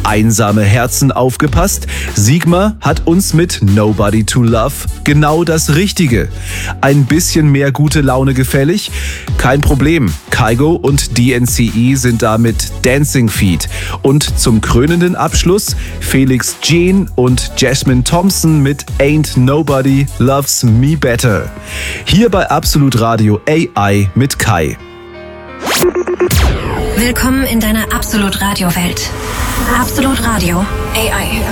einsame Herzen aufgepasst? Sigma hat uns mit Nobody to Love genau das Richtige. Ein bisschen mehr gute Laune gefällig? Kein Problem. Kygo und DNCE sind da mit Dancing Feet. Und zum krönenden Abschluss Felix Jean und Jasmine Thompson mit Ain't Nobody Loves Me Better. Hier bei Absolut Radio AI mit Kai. Willkommen in deiner Absolut Radio Welt. Absolut Radio AI.